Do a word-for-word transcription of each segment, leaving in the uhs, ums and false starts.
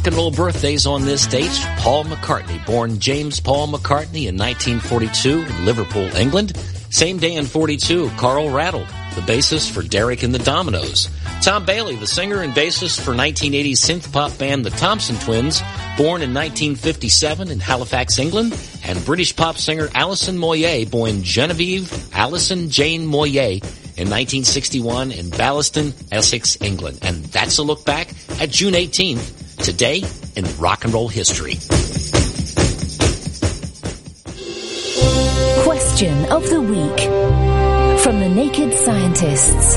rock and roll birthdays on this date. Paul McCartney, born James Paul McCartney in nineteen forty-two in Liverpool, England. Same day in forty-two, Carl Rattle, the bassist for Derek and the Dominoes. Tom Bailey, the singer and bassist for nineteen eighties synth-pop band The Thompson Twins, born in nineteen fifty-seven in Halifax, England. And British pop singer Alison Moyet, born Genevieve Alison Jane Moyet in nineteen sixty-one in Ballaston, Essex, England. And that's a look back at June eighteenth, today in rock and roll history. Question of the week from the Naked Scientists.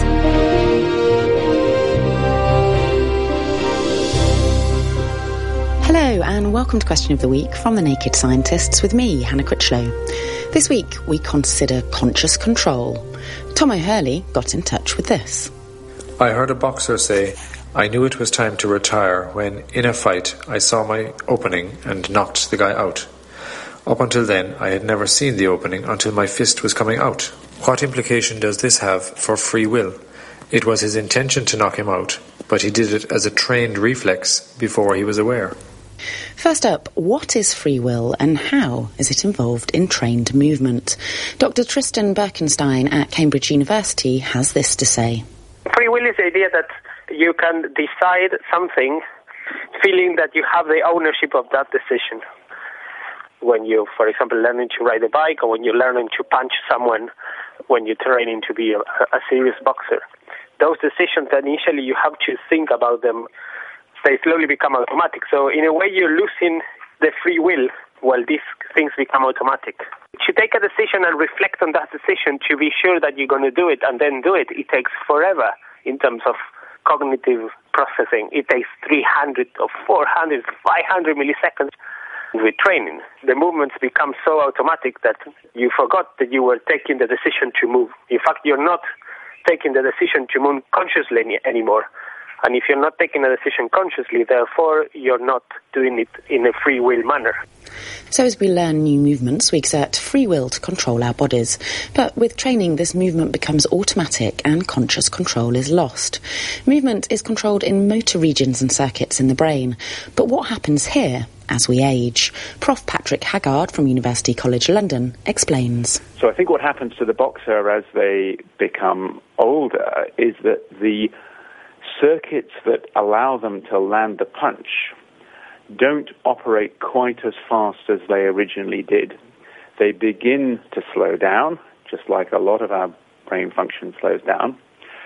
Hello and welcome to Question of the Week from the Naked Scientists with me, Hannah Critchlow. This week we consider conscious control. Tom O'Hurley got in touch with this. I heard a boxer say, I knew it was time to retire when, in a fight, I saw my opening and knocked the guy out. Up until then, I had never seen the opening until my fist was coming out. What implication does this have for free will? It was his intention to knock him out, but he did it as a trained reflex before he was aware. First up, what is free will and how is it involved in trained movement? Doctor Tristan Birkenstein at Cambridge University has this to say. Free will is the idea that you can decide something feeling that you have the ownership of that decision. When you, for example, learning to ride a bike, or when you're learning to punch someone, when you're training to be a, a serious boxer. Those decisions that initially you have to think about them, they slowly become automatic. So in a way you're losing the free will while these things become automatic. To take a decision and reflect on that decision to be sure that you're going to do it and then do it, it takes forever in terms of cognitive processing. It takes three hundred or four hundred, five hundred milliseconds. With training, the movements become so automatic that you forgot that you were taking the decision to move. In fact, you're not taking the decision to move consciously any, anymore. And if you're not taking a decision consciously, therefore, you're not doing it in a free will manner. So as we learn new movements, we exert free will to control our bodies. But with training, this movement becomes automatic and conscious control is lost. Movement is controlled in motor regions and circuits in the brain. But what happens here as we age? Professor Patrick Haggard from University College London explains. So I think what happens to the boxer as they become older is that the circuits that allow them to land the punch don't operate quite as fast as they originally did. They begin to slow down, just like a lot of our brain function slows down.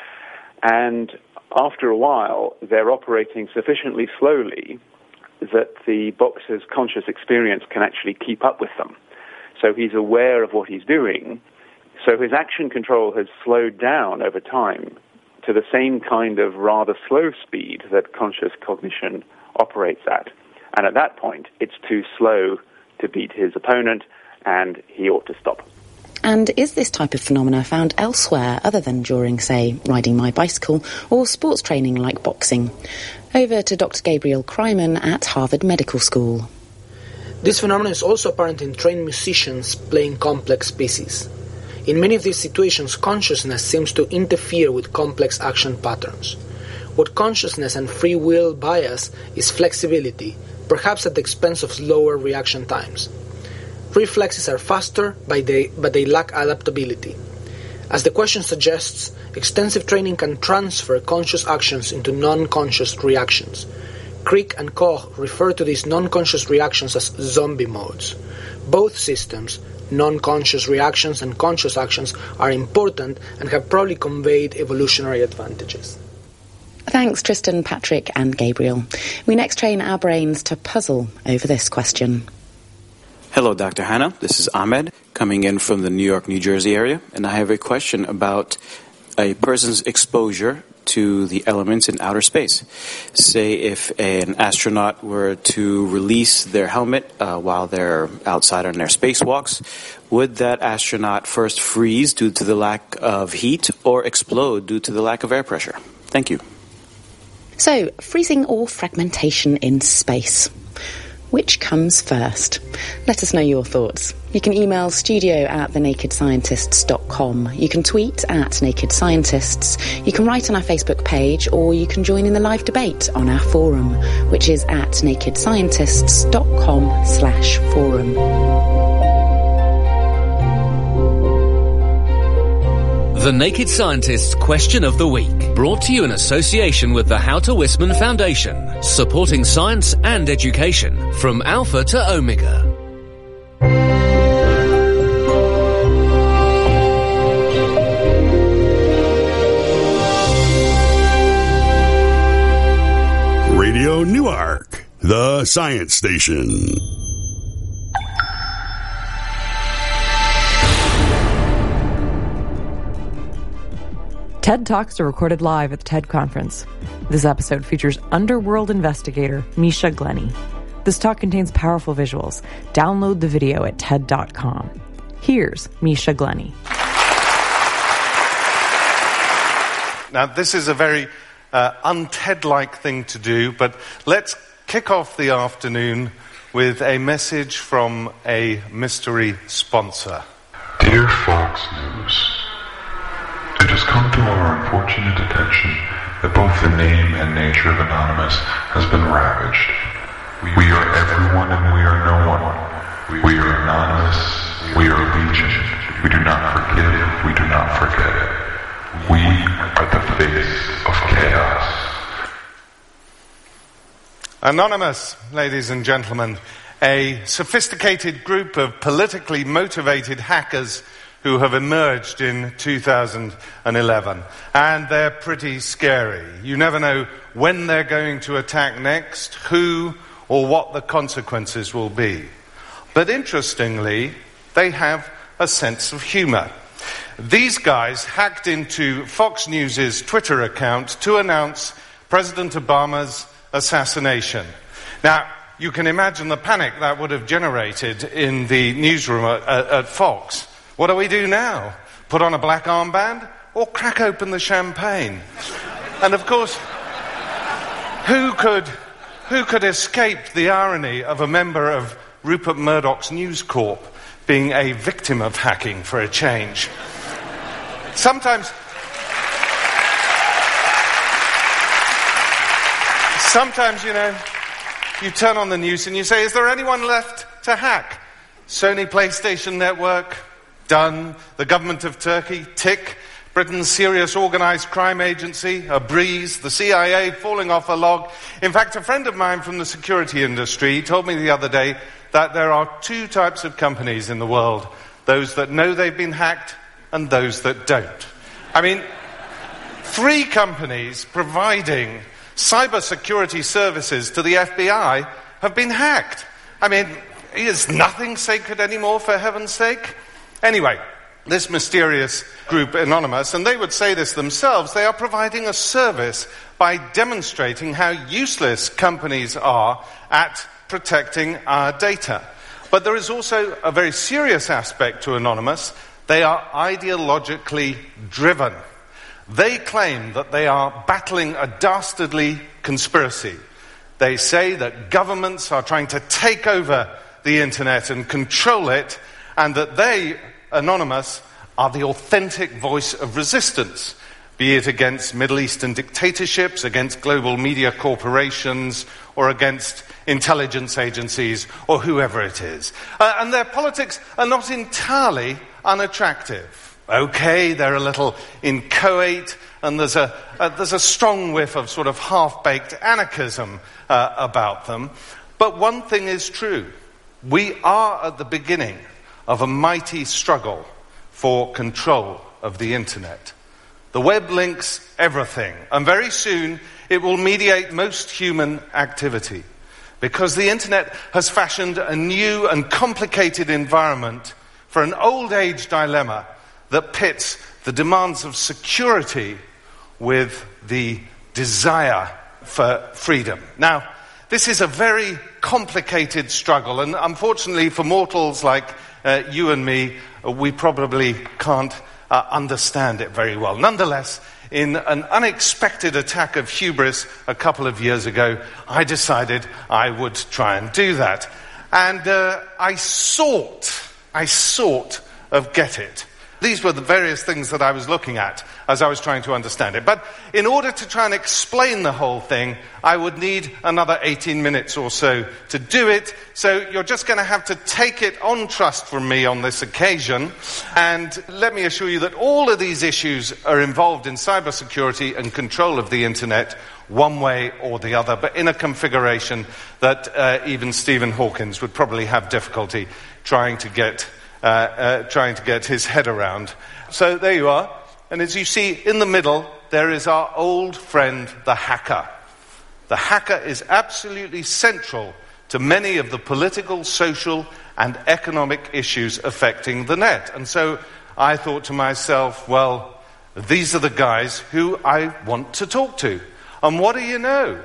And after a while, they're operating sufficiently slowly that the boxer's conscious experience can actually keep up with them. So he's aware of what he's doing. So his action control has slowed down over time to the same kind of rather slow speed that conscious cognition operates at. And at that point, it's too slow to beat his opponent, and he ought to stop. And is this type of phenomena found elsewhere other than during, say, riding my bicycle or sports training like boxing? Over to Doctor Gabriel Kryman at Harvard Medical School. This phenomenon is also apparent in trained musicians playing complex pieces. In many of these situations, consciousness seems to interfere with complex action patterns. What consciousness and free will bias is flexibility, perhaps at the expense of slower reaction times. Reflexes are faster, but they, but they lack adaptability. As the question suggests, extensive training can transfer conscious actions into non-conscious reactions. Crick and Koch refer to these non-conscious reactions as zombie modes. Both systems, non-conscious reactions and conscious actions, are important and have probably conveyed evolutionary advantages. Thanks, Tristan, Patrick and Gabriel. We next train our brains to puzzle over this question. Hello, Doctor Hannah. This is Ahmed, coming in from the New York, New Jersey area, and I have a question about a person's exposure to the elements in outer space. Say if an astronaut were to release their helmet uh, while they're outside on their spacewalks, would that astronaut first freeze due to the lack of heat or explode due to the lack of air pressure? Thank you. So, freezing or fragmentation in space. Which comes first? Let us know your thoughts. You can email studio at the naked scientists dot com. You can tweet at Naked Scientists. You can write on our Facebook page, or you can join in the live debate on our forum, which is at naked scientists dot com slash forum. The Naked Scientists Question of the Week, brought to you in association with the Houter Wisman Foundation, supporting science and education from Alpha to Omega. Radio Newark, the science station. TED Talks are recorded live at the TED Conference. This episode features underworld investigator Misha Glenny. This talk contains powerful visuals. Download the video at T E D dot com. Here's Misha Glenny. Now, this is a very uh, un-TED-like thing to do, but let's kick off the afternoon with a message from a mystery sponsor. Dear Fox News, it has come to our unfortunate attention that both the name and nature of Anonymous has been ravaged. We are everyone and we are no one. We are anonymous. We are legion. We do not forgive. We do not forget. We are the face of chaos. Anonymous, ladies and gentlemen, a sophisticated group of politically motivated hackers who have emerged in two thousand eleven. And they're pretty scary. You never know when they're going to attack next, who, or what the consequences will be. But interestingly, they have a sense of humor. These guys hacked into Fox News' Twitter account to announce President Obama's assassination. Now, you can imagine the panic that would have generated in the newsroom at, at, at Fox. What do we do now? Put on a black armband or crack open the champagne? And of course, who could, who could escape the irony of a member of Rupert Murdoch's News Corp being a victim of hacking for a change? Sometimes, sometimes, you know, you turn on the news and you say, is there anyone left to hack? Sony PlayStation Network, done. The government of Turkey, tick. Britain's serious organised crime agency, a breeze. The C I A falling off a log. In fact, a friend of mine from the security industry told me the other day that there are two types of companies in the world. Those that know they've been hacked and those that don't. I mean, three companies providing cybersecurity services to the F B I have been hacked. I mean, is nothing sacred anymore, for heaven's sake? Anyway, this mysterious group, Anonymous, and they would say this themselves, they are providing a service by demonstrating how useless companies are at protecting our data. But there is also a very serious aspect to Anonymous. They are ideologically driven. They claim that they are battling a dastardly conspiracy. They say that governments are trying to take over the internet and control it, and that they, Anonymous, are the authentic voice of resistance, be it against Middle Eastern dictatorships, against global media corporations, or against intelligence agencies, or whoever it is. Uh, and their politics are not entirely unattractive. Okay, they're a little inchoate, and there's a, uh, there's a strong whiff of sort of half-baked anarchism uh, about them. But one thing is true. We are at the beginning of a mighty struggle for control of the internet. The web links everything, and very soon it will mediate most human activity, because the internet has fashioned a new and complicated environment for an old age dilemma that pits the demands of security with the desire for freedom. Now, this is a very complicated struggle, and unfortunately for mortals like uh, you and me, uh, we probably can't uh, understand it very well. Nonetheless, in an unexpected attack of hubris a couple of years ago, I decided I would try and do that. And uh, I sought, I sought of Get It. These were the various things that I was looking at as I was trying to understand it. But in order to try and explain the whole thing, I would need another eighteen minutes or so to do it. So you're just going to have to take it on trust from me on this occasion. And let me assure you that all of these issues are involved in cybersecurity and control of the internet, one way or the other, but in a configuration that uh, even Stephen Hawkins would probably have difficulty trying to get Uh, uh, trying to get his head around. So there you are. And as you see in the middle, there is our old friend, the hacker. The hacker is absolutely central to many of the political, social, and economic issues affecting the net. And so I thought to myself, well, these are the guys who I want to talk to. And what do you know?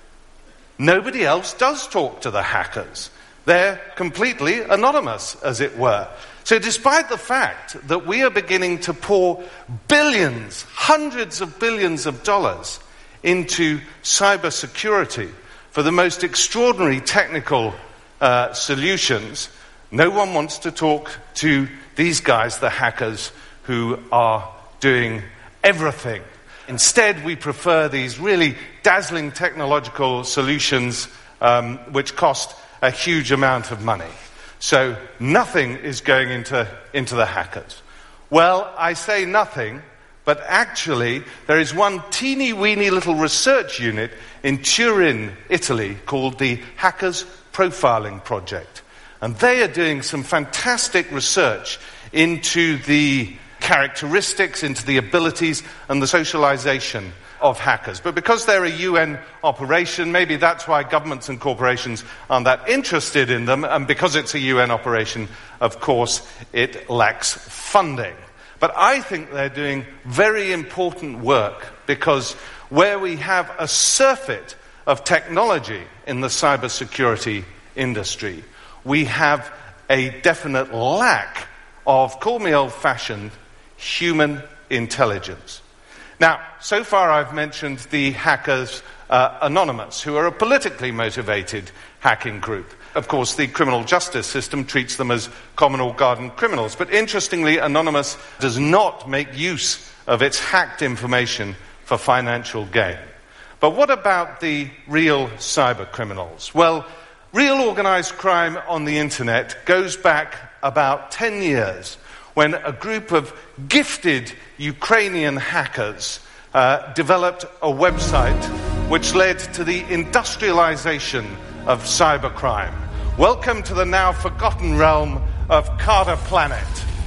Nobody else does talk to the hackers. They're completely anonymous, as it were. So despite the fact that we are beginning to pour billions, hundreds of billions of dollars into cybersecurity for the most extraordinary technical uh, solutions, no one wants to talk to these guys, the hackers, who are doing everything. Instead, we prefer these really dazzling technological solutions um, which cost a huge amount of money. So nothing is going into, into the hackers. Well, I say nothing, but actually there is one teeny-weeny little research unit in Turin, Italy, called the Hackers Profiling Project. And they are doing some fantastic research into the characteristics, into the abilities and the socialization of hackers. But because they're a U N operation, maybe that's why governments and corporations aren't that interested in them, and because it's a U N operation, of course, it lacks funding. But I think they're doing very important work, because where we have a surfeit of technology in the cybersecurity industry, we have a definite lack of, call me old-fashioned, human intelligence. Now, so far I've mentioned the Hackers uh, Anonymous, who are a politically motivated hacking group. Of course, the criminal justice system treats them as common or garden criminals. But interestingly, Anonymous does not make use of its hacked information for financial gain. But what about the real cyber criminals? Well, real organized crime on the internet goes back about ten years, when a group of gifted Ukrainian hackers uh, developed a website which led to the industrialization of cybercrime. Welcome to the now forgotten realm of Carter Planet.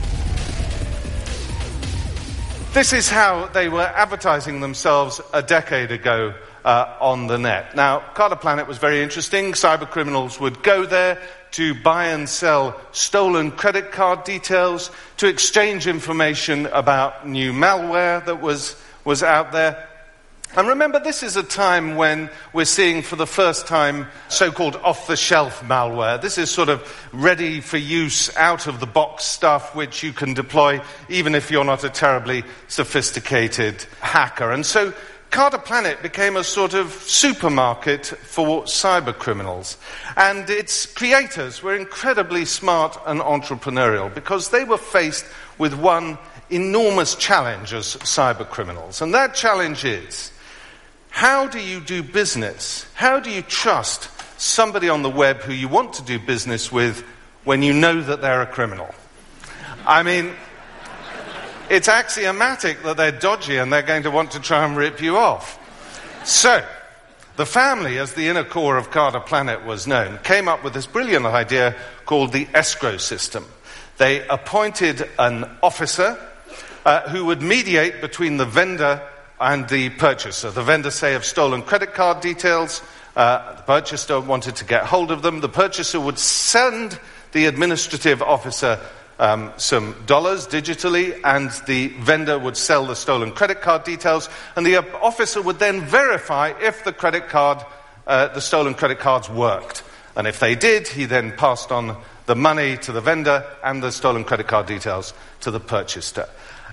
This is how they were advertising themselves a decade ago uh, on the net. Now, Carter Planet was very interesting. Cyber criminals would go there to buy and sell stolen credit card details, to exchange information about new malware that was, was out there. And remember, this is a time when we're seeing for the first time so-called off-the-shelf malware. This is sort of ready-for-use, out-of-the-box stuff which you can deploy even if you're not a terribly sophisticated hacker. And so Carter Planet became a sort of supermarket for cyber criminals. And its creators were incredibly smart and entrepreneurial, because they were faced with one enormous challenge as cyber criminals. And that challenge is, how do you do business? How do you trust somebody on the web who you want to do business with when you know that they're a criminal? I mean, it's axiomatic that they're dodgy and they're going to want to try and rip you off. So, the family, as the inner core of Carter Planet was known, came up with this brilliant idea called the escrow system. They appointed an officer uh, who would mediate between the vendor and the purchaser. The vendor, say, of stolen credit card details. Uh, the purchaser wanted to get hold of them. The purchaser would send the administrative officer Um, some dollars digitally, and the vendor would sell the stolen credit card details, and the officer would then verify if the credit card, uh, the stolen credit cards worked. And if they did, he then passed on the money to the vendor and the stolen credit card details to the purchaser.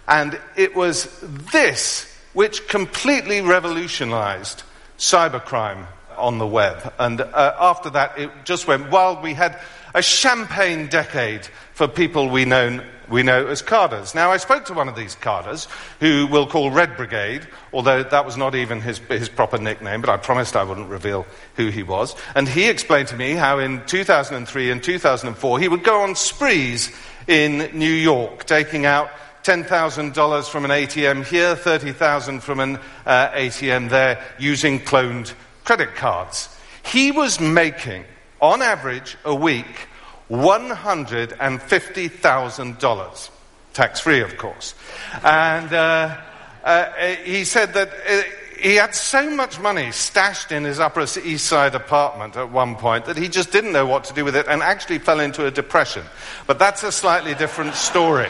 And it was this which completely revolutionized cybercrime on the web. And uh, after that, it just went wild. We had a champagne decade for people we know, we know as carders. Now, I spoke to one of these carders, who we'll call Red Brigade, although that was not even his, his proper nickname, but I promised I wouldn't reveal who he was. And he explained to me how in two thousand three and two thousand four he would go on sprees in New York, taking out ten thousand dollars from an A T M here, thirty thousand dollars from an uh, A T M there, using cloned credit cards. He was making, on average, a week, one hundred fifty thousand dollars. Tax-free, of course. And uh, uh, he said that uh, he had so much money stashed in his Upper East Side apartment at one point that he just didn't know what to do with it and actually fell into a depression. But that's a slightly different story,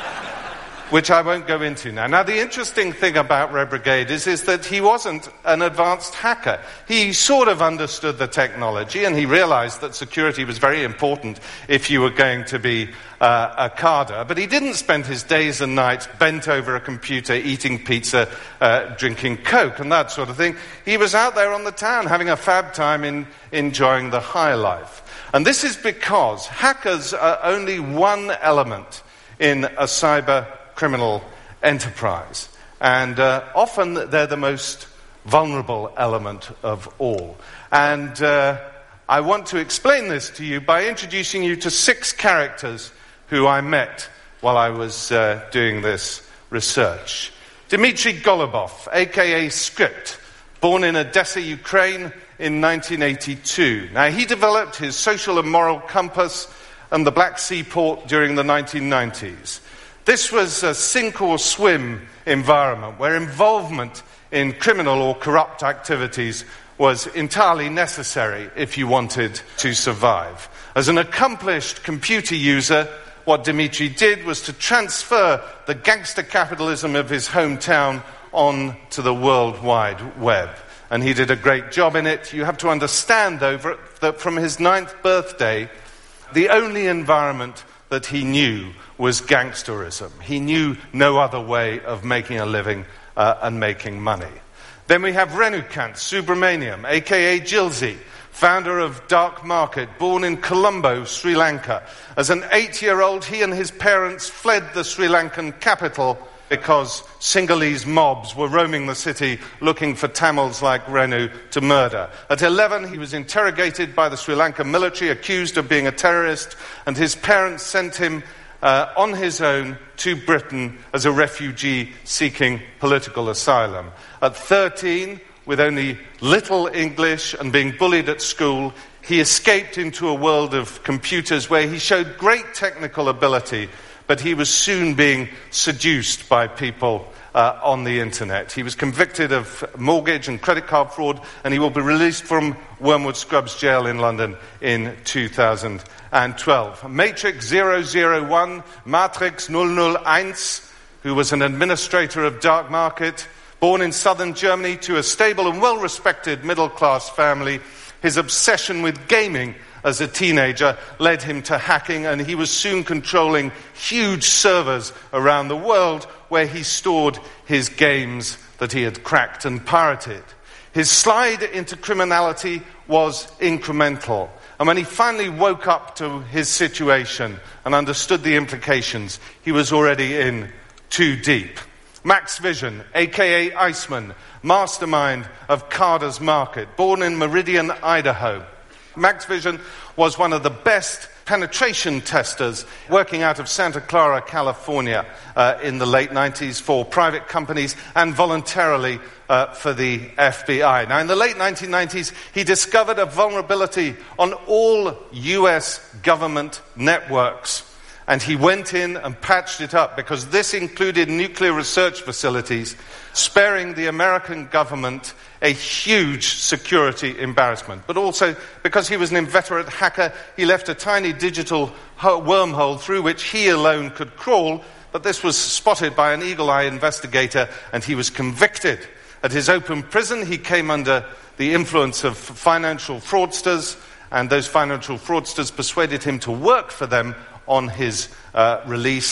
which I won't go into now. Now, the interesting thing about Red Brigade is, is that he wasn't an advanced hacker. He sort of understood the technology, and he realized that security was very important if you were going to be uh, a carder. But he didn't spend his days and nights bent over a computer, eating pizza, uh, drinking Coke, and that sort of thing. He was out there on the town having a fab time in enjoying the high life. And this is because hackers are only one element in a cyber criminal enterprise, and uh, often they're the most vulnerable element of all. And uh, I want to explain this to you by introducing you to six characters who I met while I was uh, doing this research. Dmitry Golubov, aka Script, born in Odessa, Ukraine in nineteen eighty-two. Now, he developed his social and moral compass and the Black Sea port during the nineteen nineties. This was a sink-or-swim environment where involvement in criminal or corrupt activities was entirely necessary if you wanted to survive. As an accomplished computer user, what Dmitry did was to transfer the gangster capitalism of his hometown on to the World Wide Web. And he did a great job in it. You have to understand, though, that from his ninth birthday, the only environment that he knew was gangsterism. He knew no other way of making a living uh, and making money. Then we have Renukant Subramaniam, aka Jilzi, founder of Dark Market, born in Colombo, Sri Lanka. As an eight-year-old, he and his parents fled the Sri Lankan capital because Sinhalese mobs were roaming the city looking for Tamils like Renu to murder. At eleven, he was interrogated by the Sri Lankan military, accused of being a terrorist, and his parents sent him uh, on his own to Britain as a refugee seeking political asylum. At thirteen, with only little English and being bullied at school, he escaped into a world of computers where he showed great technical ability, but he was soon being seduced by people uh, on the internet. He was convicted of mortgage and credit card fraud, and he will be released from Wormwood Scrubs jail in London in two thousand twelve. Matrix zero zero one, Matrix zero zero one, who was an administrator of Dark Market, born in southern Germany to a stable and well-respected middle-class family. His obsession with gaming as a teenager led him to hacking, and he was soon controlling huge servers around the world where he stored his games that he had cracked and pirated. His slide into criminality was incremental, and when he finally woke up to his situation and understood the implications, he was already in too deep. Max Vision, aka Iceman, mastermind of Carder's Market, born in Meridian, Idaho. Max Vision was one of the best penetration testers working out of Santa Clara, California uh, in the late nineties for private companies and voluntarily uh, for the F B I. Now, in the late nineteen nineties, he discovered a vulnerability on all U S government networks. And he went in and patched it up because this included nuclear research facilities, sparing the American government a huge security embarrassment. But also, because he was an inveterate hacker, he left a tiny digital wormhole through which he alone could crawl, but this was spotted by an eagle-eye investigator, and he was convicted. At his open prison, he came under the influence of financial fraudsters, and those financial fraudsters persuaded him to work for them on his uh, release,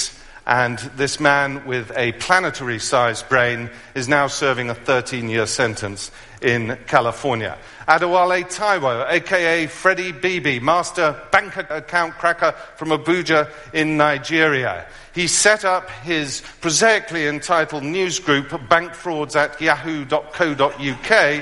and this man with a planetary-sized brain is now serving a thirteen-year sentence in California. Adewale Taiwo, a k a. Freddie Bibi, master bank account cracker from Abuja in Nigeria. He set up his prosaically entitled news group, Bank Frauds at yahoo dot co dot uk,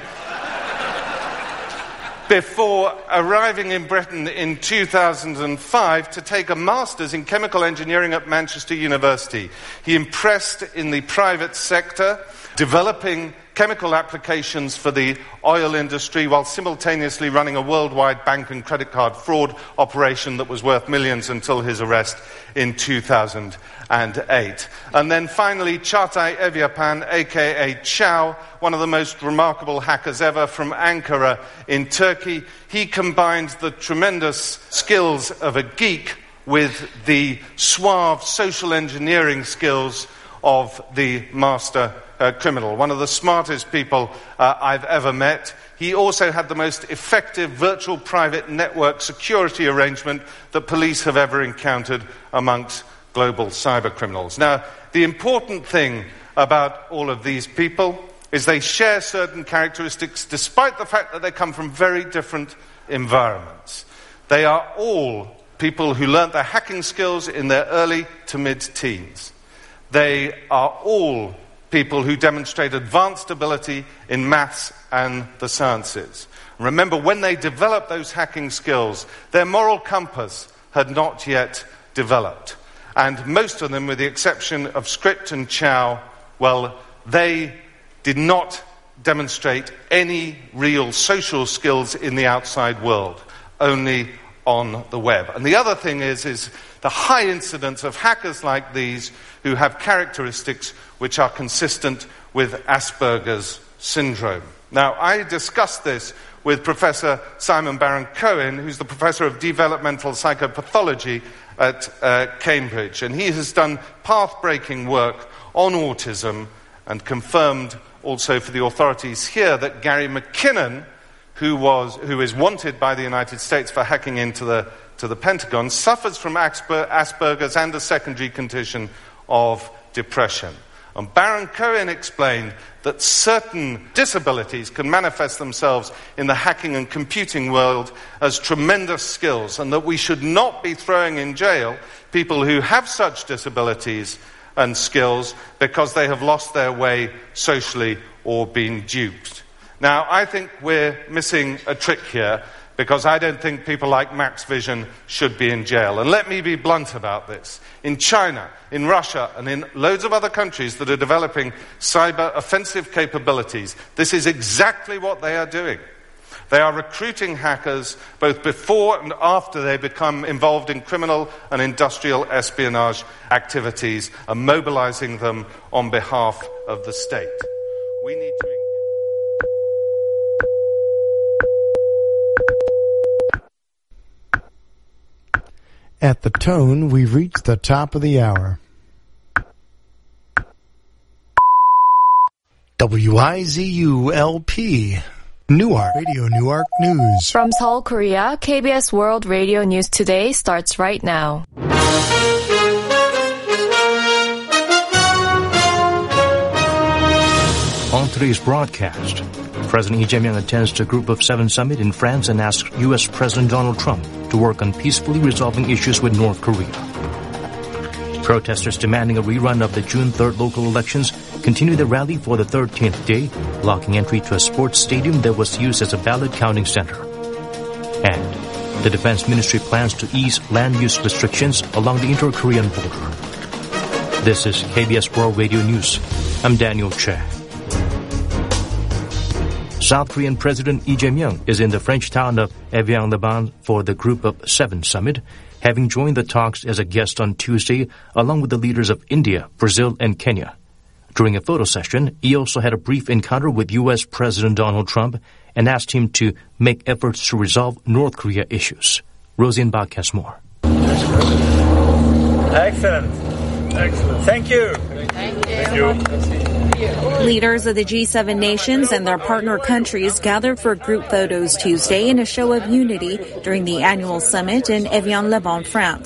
before arriving in Britain in two thousand five to take a master's in chemical engineering at Manchester University. He impressed in the private sector, developing chemical applications for the oil industry while simultaneously running a worldwide bank and credit card fraud operation that was worth millions until his arrest in two thousand eight. And then finally, Çağatay Evyapan, a k a. Chow, one of the most remarkable hackers ever from Ankara in Turkey. He combined the tremendous skills of a geek with the suave social engineering skills of the master uh, criminal, one of the smartest people uh, I've ever met. He also had the most effective virtual private network security arrangement that police have ever encountered amongst global cyber criminals. Now, the important thing about all of these people is they share certain characteristics despite the fact that they come from very different environments. They are all people who learnt their hacking skills in their early to mid-teens. They are all people who demonstrate advanced ability in maths and the sciences. Remember, when they developed those hacking skills, their moral compass had not yet developed. And most of them, with the exception of Script and Chow, well, they did not demonstrate any real social skills in the outside world, only on the web. And the other thing is, is the high incidence of hackers like these who have characteristics which are consistent with Asperger's syndrome. Now, I discussed this with Professor Simon Baron-Cohen, who's the Professor of Developmental Psychopathology at uh, Cambridge, and he has done path-breaking work on autism and confirmed also for the authorities here that Gary McKinnon, who was who is wanted by the United States for hacking into the to the Pentagon, suffers from Asper, Asperger's and a secondary condition of depression. And Baron-Cohen explained that certain disabilities can manifest themselves in the hacking and computing world as tremendous skills, and that we should not be throwing in jail people who have such disabilities and skills because they have lost their way socially or been duped. Now, I think we're missing a trick here, because I don't think people like Max Vision should be in jail. And let me be blunt about this. In China, in Russia, and in loads of other countries that are developing cyber offensive capabilities, this is exactly what they are doing. They are recruiting hackers both before and after they become involved in criminal and industrial espionage activities and mobilizing them on behalf of the state. We need to... At the tone, we've reached the top of the hour. W I Z U L P, Newark, Radio Newark News. From Seoul, Korea, K B S World Radio News Today starts right now. On today's broadcast, President Lee Jae-myung attends the Group of Seven summit in France and asks U S President Donald Trump to work on peacefully resolving issues with North Korea. Protesters demanding a rerun of the June third local elections continue the rally for the thirteenth day, blocking entry to a sports stadium that was used as a ballot counting center. And the Defense Ministry plans to ease land use restrictions along the inter-Korean border. This is K B S World Radio News. I'm Daniel Che. South Korean President Lee Jae-myung is in the French town of Evian-le-Bain for the Group of Seven summit, having joined the talks as a guest on Tuesday along with the leaders of India, Brazil, and Kenya. During a photo session, he also had a brief encounter with U S President Donald Trump and asked him to make efforts to resolve North Korea issues. Rosian Bach has more. Excellent. Excellent. Thank you. Thank you. Thank you. Leaders of the G seven nations and their partner countries gathered for group photos Tuesday in a show of unity during the annual summit in Evian-le-Bain, France.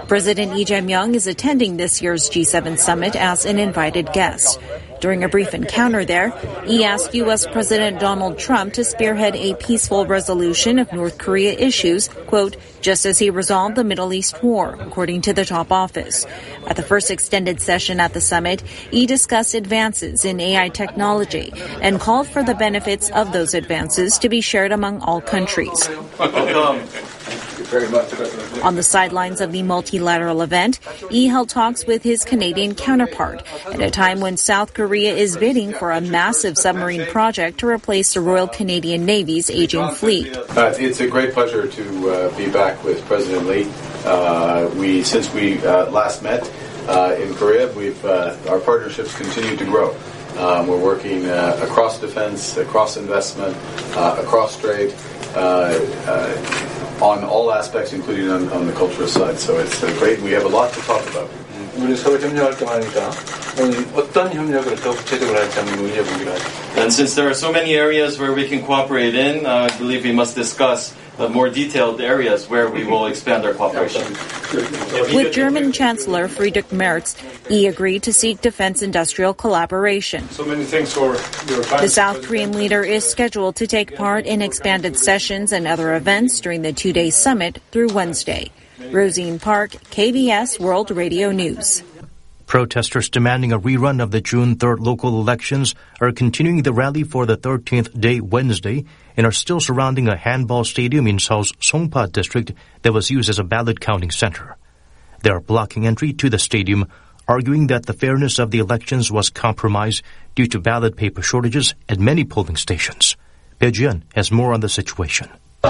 President Lee Jae-myung is attending this year's G seven summit as an invited guest. During a brief encounter there, Lee asked U S. President Donald Trump to spearhead a peaceful resolution of North Korea issues, quote, just as he resolved the Middle East war, according to the top office. At the first extended session at the summit, Lee discussed advances in A I technology and called for the benefits of those advances to be shared among all countries. Welcome. Very much. On the sidelines of the multilateral event, Lee held talks with his Canadian counterpart at a time when South Korea is bidding for a massive submarine project to replace the Royal Canadian Navy's aging fleet. Uh, it's a great pleasure to uh, be back with President Lee. Uh, we, since we uh, last met uh, in Korea, we've uh, our partnerships continue to grow. Um, we're working uh, across defense, across investment, uh, across trade. Uh, uh, on all aspects, including on, on the cultural side. So it's uh, great. We have a lot to talk about. 우리 서로 협력할 게 많으니까 어떤 협력을 더 구체적으로 할지 한번 논의해 보기로 하죠. And since there are so many areas where we can cooperate in, uh, I believe we must discuss the more detailed areas where we will expand our cooperation. With German Chancellor Friedrich Merz, Lee agreed to seek defense-industrial collaboration. So many thanks for your time. The South Korean leader is scheduled to take part in expanded sessions and other events during the two-day summit through Wednesday. Rosine Park, K B S World Radio News. Protesters demanding a rerun of the June third local elections are continuing the rally for the thirteenth day Wednesday and are still surrounding a handball stadium in Seoul's Songpa district that was used as a ballot counting center. They are blocking entry to the stadium, arguing that the fairness of the elections was compromised due to ballot paper shortages at many polling stations. Bae Ji-yeon has more on the situation.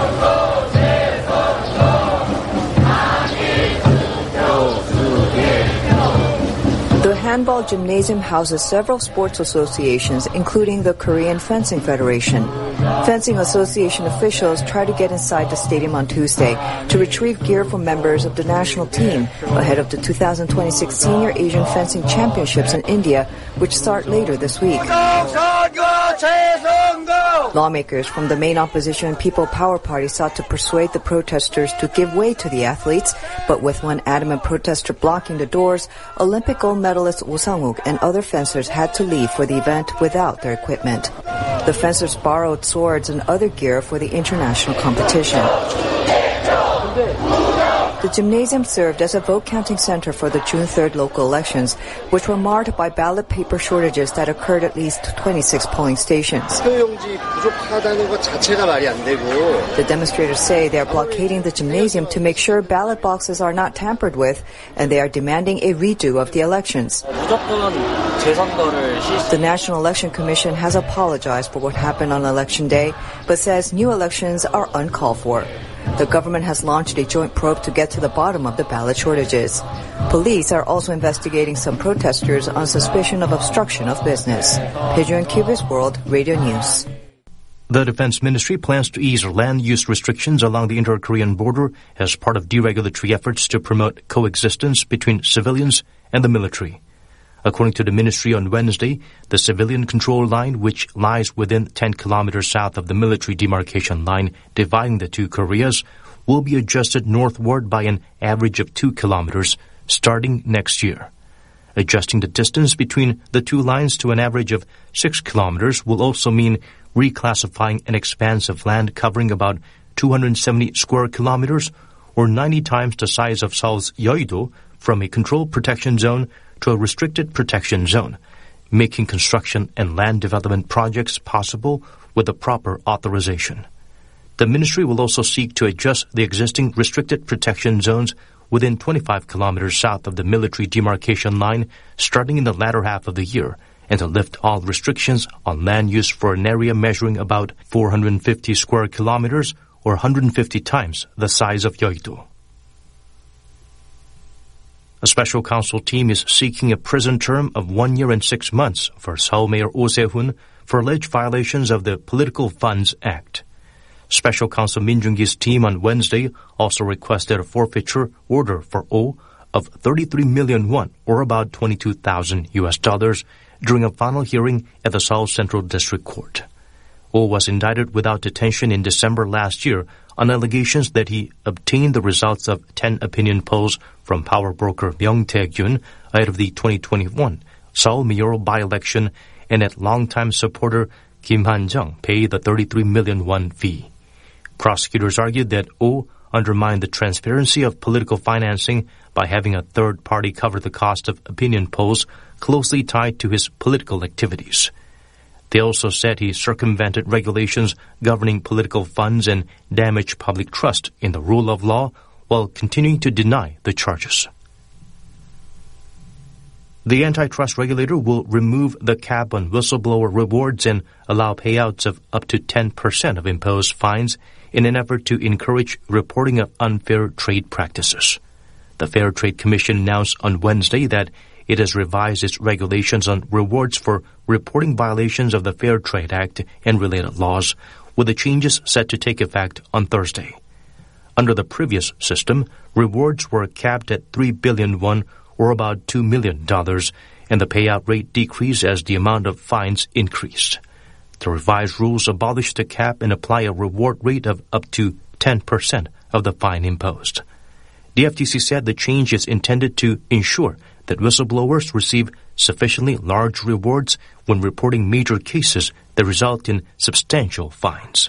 The handball gymnasium houses several sports associations, including the Korean Fencing Federation. Fencing Association officials tried to get inside the stadium on Tuesday to retrieve gear from members of the national team ahead of the two thousand twenty-six Senior Asian Fencing Championships in India, which start later this week. Lawmakers from the main opposition People Power Party sought to persuade the protesters to give way to the athletes, but with one adamant protester blocking the doors, Olympic gold medalist Oh Sang-wook and other fencers had to leave for the event without their equipment. The fencers borrowed swords and other gear for the international competition. The gymnasium served as a vote-counting center for the June third local elections, which were marred by ballot paper shortages that occurred at least twenty-six polling stations. The demonstrators say they are blockading the gymnasium to make sure ballot boxes are not tampered with, and they are demanding a redo of the elections. The National Election Commission has apologized for what happened on Election Day, but says new elections are uncalled for. The government has launched a joint probe to get to the bottom of the ballot shortages. Police are also investigating some protesters on suspicion of obstruction of business. Bae Ji-yeon, K B S World Radio News. The Defense Ministry plans to ease land use restrictions along the inter-Korean border as part of deregulatory efforts to promote coexistence between civilians and the military. According to the ministry on Wednesday, the civilian control line, which lies within ten kilometers south of the military demarcation line dividing the two Koreas, will be adjusted northward by an average of two kilometers starting next year. Adjusting the distance between the two lines to an average of six kilometers will also mean reclassifying an expanse of land covering about two hundred seventy square kilometers, or ninety times the size of Seoul's Yeouido, from a controlled protection zone to a restricted protection zone, making construction and land development projects possible with the proper authorization. The ministry will also seek to adjust the existing restricted protection zones within twenty-five kilometers south of the military demarcation line starting in the latter half of the year, and to lift all restrictions on land use for an area measuring about four hundred fifty square kilometers, or one hundred fifty times the size of Yeouido. A special counsel team is seeking a prison term of one year and six months for Seoul Mayor Oh Se-hoon for alleged violations of the Political Funds Act. Special counsel Min Jung-gi's team on Wednesday also requested a forfeiture order for Oh of thirty-three million won, or about twenty-two thousand U S dollars, during a final hearing at the Seoul Central District Court. Oh was indicted without detention in December last year on allegations that he obtained the results of ten opinion polls from power broker Myung Tae-gyun ahead of the twenty twenty-one Seoul mayoral by-election, and that longtime supporter Kim Han-jung paid the thirty-three million won fee. Prosecutors argued that Oh undermined the transparency of political financing by having a third party cover the cost of opinion polls closely tied to his political activities. They also said he circumvented regulations governing political funds and damaged public trust in the rule of law while continuing to deny the charges. The antitrust regulator will remove the cap on whistleblower rewards and allow payouts of up to ten percent of imposed fines in an effort to encourage reporting of unfair trade practices. The Fair Trade Commission announced on Wednesday that it has revised its regulations on rewards for reporting violations of the Fair Trade Act and related laws, with the changes set to take effect on Thursday. Under the previous system, rewards were capped at three billion won, or about two million dollars, and the payout rate decreased as the amount of fines increased. The revised rules abolish the cap and apply a reward rate of up to ten percent of the fine imposed. The F T C said the change is intended to ensure that whistleblowers receive sufficiently large rewards when reporting major cases that result in substantial fines.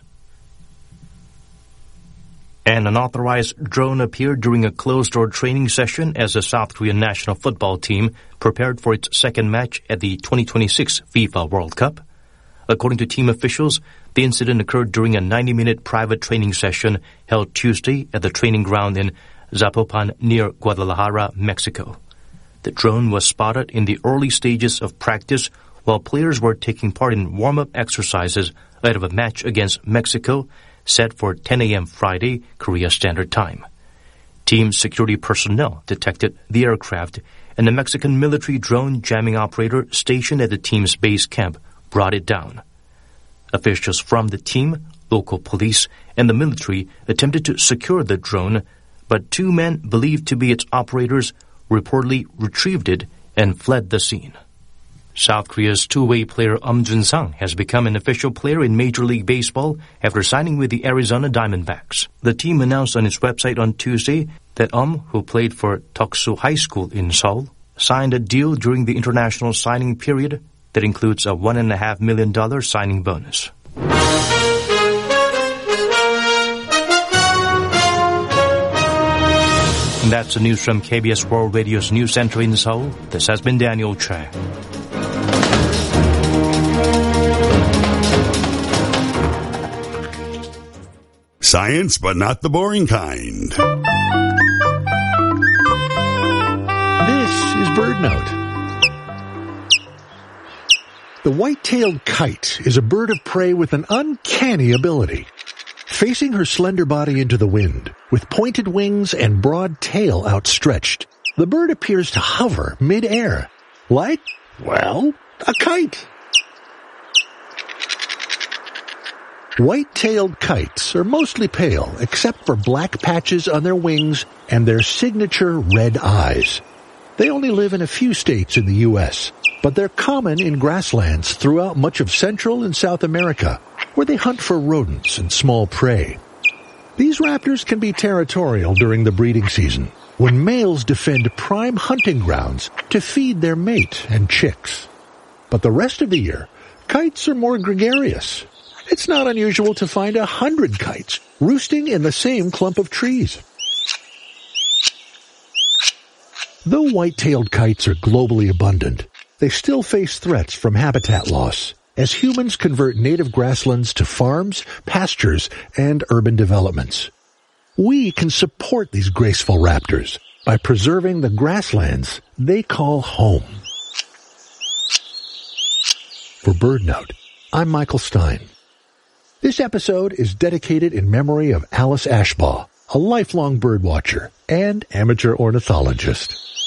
An unauthorized drone appeared during a closed-door training session as the South Korean national football team prepared for its second match at the twenty twenty-six FIFA World Cup. According to team officials, the incident occurred during a ninety-minute private training session held Tuesday at the training ground in Zapopan near Guadalajara, Mexico. The drone was spotted in the early stages of practice while players were taking part in warm-up exercises ahead of a match against Mexico set for ten a.m. Friday, Korea Standard Time. Team security personnel detected the aircraft, and the Mexican military drone jamming operator stationed at the team's base camp brought it down. Officials from the team, local police, and the military attempted to secure the drone, but two men believed to be its operators reportedly retrieved it and fled the scene. South Korea's two-way player Um Jun-sang has become an official player in Major League Baseball after signing with the Arizona Diamondbacks. The team announced on its website on Tuesday that Um, who played for Toksu High School in Seoul, signed a deal during the international signing period that includes a one and a half million dollar signing bonus. And that's the news from K B S World Radio's News Center in Seoul. This has been Daniel Choi. Science, but not the boring kind. This is BirdNote. The white-tailed kite is a bird of prey with an uncanny ability. Facing her slender body into the wind, with pointed wings and broad tail outstretched, the bird appears to hover mid-air, like, well, a kite. White-tailed kites are mostly pale, except for black patches on their wings and their signature red eyes. They only live in a few states in the U S, but they're common in grasslands throughout much of Central and South America, where they hunt for rodents and small prey. These raptors can be territorial during the breeding season, when males defend prime hunting grounds to feed their mate and chicks. But the rest of the year, kites are more gregarious. It's not unusual to find a hundred kites roosting in the same clump of trees. Though white-tailed kites are globally abundant, they still face threats from habitat loss, as humans convert native grasslands to farms, pastures, and urban developments. We can support these graceful raptors by preserving the grasslands they call home. For BirdNote, I'm Michael Stein. This episode is dedicated in memory of Alice Ashbaugh, a lifelong birdwatcher and amateur ornithologist.